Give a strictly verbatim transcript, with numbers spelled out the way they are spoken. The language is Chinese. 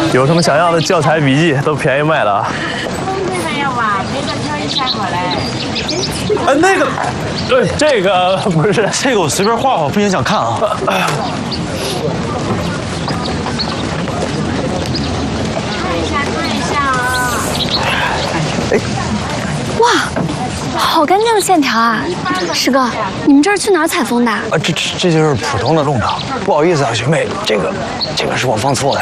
有什么想要的教材笔记都便宜卖了啊！ 没有吧？这个挑一下过来。 哎，那个，对，这个不是这个我随便画画，不影响看啊。 看一下，看一下啊。 哎，哇！ 好干净的线条啊，师哥，你们这儿去哪儿采风的？ 啊，这这这就是普通的弄堂。不好意思啊，学妹，这个这个是我放错了。